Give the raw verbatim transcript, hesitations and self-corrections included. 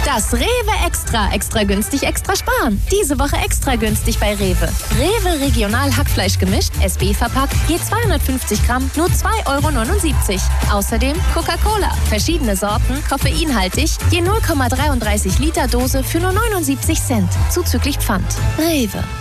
Das Rewe Extra. Extra günstig, extra sparen. Diese Woche extra günstig bei Rewe. Rewe Regional Hackfleisch gemischt, S B verpackt, je zweihundertfünfzig Gramm, nur zwei Euro neunundsiebzig. Außerdem Coca-Cola. Verschiedene Sorten, koffeinhaltig, je null Komma dreiunddreißig Liter Dose für nur neunundsiebzig Cent. Zuzüglich Pfand. Rewe.